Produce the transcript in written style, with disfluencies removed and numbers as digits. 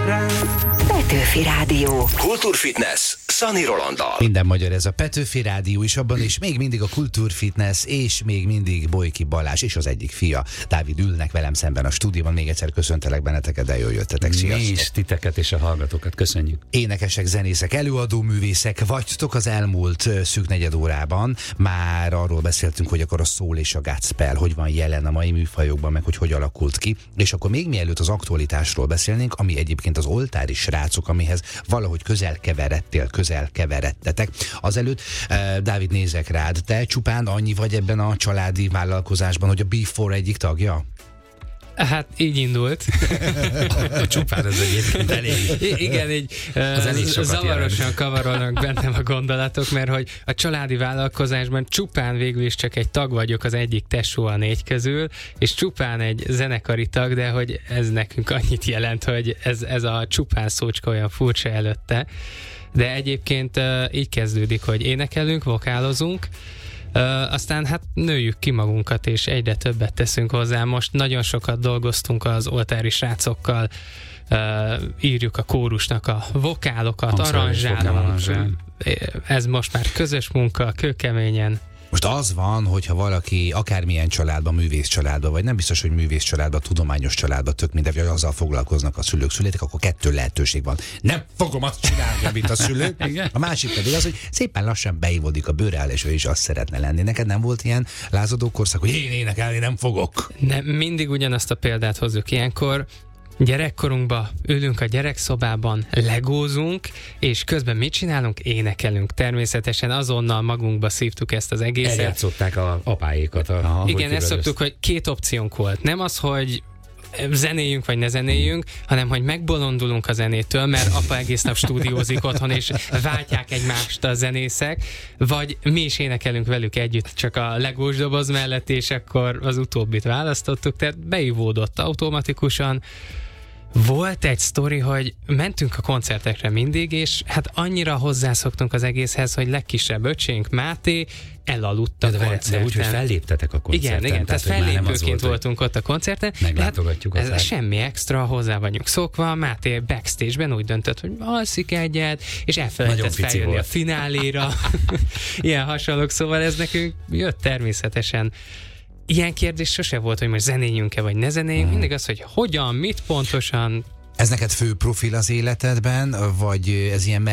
Petőfi Rádió. Kultúrfitness Szani Rolanddal. Minden magyar, ez a Petőfi Rádió is, abban is még mindig a Kultúrfitness, és még mindig Bojki Balázs és az egyik fia, Dávid ülnek velem szemben a stúdióban. Még egyszer köszöntelek benneteket, de jól jöttetek. Sziasztok! Mi is titeket és a hallgatókat köszönjük. Énekesek, zenészek, előadó művészek vagytok az elmúlt szűk negyed órában. Már arról beszéltünk, hogy akkor a soul és a gospel hogy van jelen a mai műfajokban, meg hogy alakult ki. És akkor még mielőtt az aktualitásról beszélnénk, ami egyébként az oltári srácok, amihez valahogy közel keveredtetek. Azelőtt, Dávid, nézek rád, te csupán annyi vagy ebben a családi vállalkozásban, hogy a B4 egyik tagja? Hát így indult. Csupán ez egyébként elég. Igen, így zavarosan kavarolnak bennem a gondolatok, mert hogy a családi vállalkozásban csupán végül is csak egy tag vagyok, az egyik tesó a 4 közül, és csupán egy zenekari tag, de hogy ez nekünk annyit jelent, hogy ez a csupán szócska olyan furcsa előtte. De egyébként így kezdődik, hogy énekelünk, vokálozunk, aztán hát nőjük ki magunkat, és egyre többet teszünk hozzá. Most nagyon sokat dolgoztunk az oltári srácokkal, írjuk a kórusnak a vokálokat, aranzsálunk. Ez most már közös munka, kőkeményen. Most az van, hogyha valaki akármilyen családban, művész családban, vagy nem biztos, hogy művész családban, tudományos családban, tök mindegy, hogy azzal foglalkoznak a szülők, akkor 2 lehetőség van. Nem fogom azt csinálni, mint a szülők. A másik pedig az, hogy szépen lassan beivódik a bőre alá, és ő is azt szeretne lenni. Neked nem volt ilyen lázadó korszak, hogy én énekelni nem fogok? Nem, mindig ugyanazt a példát hozzuk ilyenkor. Gyerekkorunkban ülünk a gyerekszobában, legózunk, és közben mit csinálunk? Énekelünk. Természetesen azonnal magunkba szívtuk ezt az egészet. Eljátszották a apáékat. Igen, ezt szoktuk, hogy 2 opciónk volt. Nem az, hogy zenéljünk vagy ne zenéljünk, hanem hogy megbolondulunk a zenétől, mert apa egész nap stúdiózik otthon, és váltják egymást a zenészek, vagy mi is énekelünk velük együtt, csak a legós doboz mellett, és akkor az utóbbit választottuk, tehát beivódott automatikusan. Volt egy sztori, hogy mentünk a koncertekre mindig, és hát annyira hozzászoktunk az egészhez, hogy legkisebb öcsénk, Máté, elaludt a koncerten. De úgy, hogy felléptetek a koncerten. Igen, tehát fellépőként voltunk ott a koncerten. Meglátogatjuk hát, semmi extra, hozzá vagyunk szokva. Máté backstage-ben úgy döntött, hogy alszik egyet, és elfelejtett feljönni a fináléra. Ilyen hasonlók, szóval ez nekünk jött természetesen. Ilyen kérdés sose volt, hogy most zenéljünk-e, vagy ne zenéljünk. Mindig az, hogy hogyan, mit pontosan. Ez neked fő profil az életedben, vagy ez ilyen